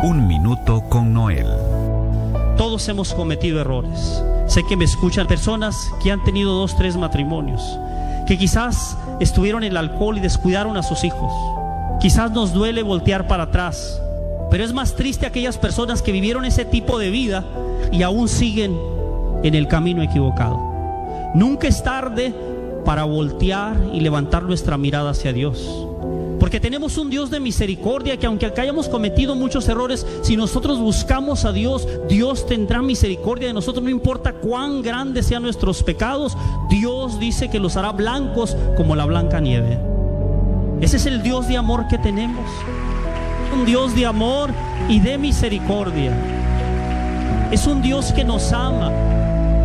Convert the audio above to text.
Un minuto con Noel. Todos hemos cometido errores. Sé que me escuchan personas que han tenido 2, 3 matrimonios, que quizás estuvieron en el alcohol y descuidaron a sus hijos. Quizás nos duele voltear para atrás, pero es más triste aquellas personas que vivieron ese tipo de vida y aún siguen en el camino equivocado. Nunca es tarde para voltear y levantar nuestra mirada hacia Dios, porque tenemos un Dios de misericordia que aunque acá hayamos cometido muchos errores, si nosotros buscamos a Dios, Dios tendrá misericordia de nosotros. No importa cuán grandes sean nuestros pecados, Dios dice que los hará blancos como la blanca nieve. Ese es el Dios de amor que tenemos, un Dios de amor y de misericordia. Es un Dios que nos ama.